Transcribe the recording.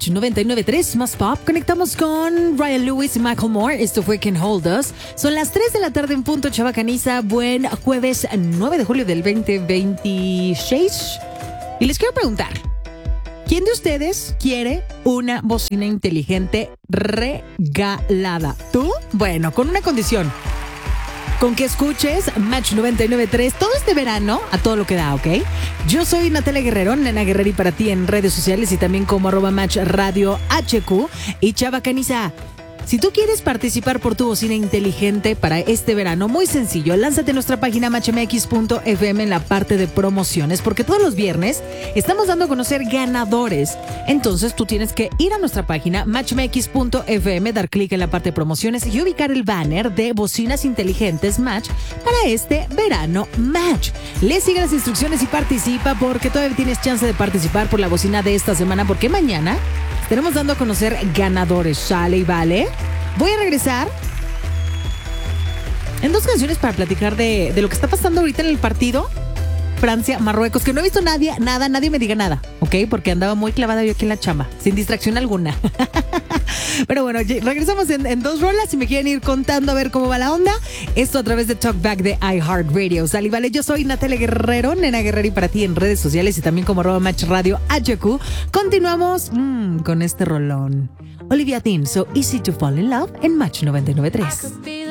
Match 99.3, más pop. Conectamos con Ryan Lewis y Michael Moore. Esto fue Can Hold Us. Son las 3 de la tarde en punto, Chavacaniza. Buen jueves 9 de julio del 2026. Y les quiero preguntar, ¿quién de ustedes quiere una bocina inteligente regalada? ¿Tú? Bueno, con una condición. Con que escuches Match 99.3 todo este verano a todo lo que da, ¿ok? Yo soy Natalia Guerrero, Nena Guerrero, y para ti en redes sociales y también como @Match Radio HQ. Y Chavacaniza, si tú quieres participar por tu bocina inteligente para este verano, muy sencillo, lánzate a nuestra página matchmx.fm en la parte de promociones, porque todos los viernes estamos dando a conocer ganadores. Entonces tú tienes que ir a nuestra página matchmx.fm, dar clic en la parte de promociones y ubicar el banner de bocinas inteligentes Match para este verano Match. Le sigue las instrucciones y participa, porque todavía tienes chance de participar por la bocina de esta semana, porque mañana estaremos dando a conocer ganadores. ¿Sale y vale? Voy a regresar en 2 canciones para platicar de lo que está pasando ahorita en el partido Francia-Marruecos, que no he visto nadie me diga nada, ¿ok? Porque andaba muy clavada yo aquí en la chamba, sin distracción alguna. Pero bueno, regresamos en 2 rolas. Si me quieren ir contando a ver cómo va la onda, esto a través de Talkback de iHeartRadio. Sale, vale, yo soy Natalia Guerrero, Nena Guerrero, y para ti en redes sociales y también como @Match Radio HQ. Continuamos con este rolón. Olivia Dean, So Easy to Fall in Love en Match 99.3.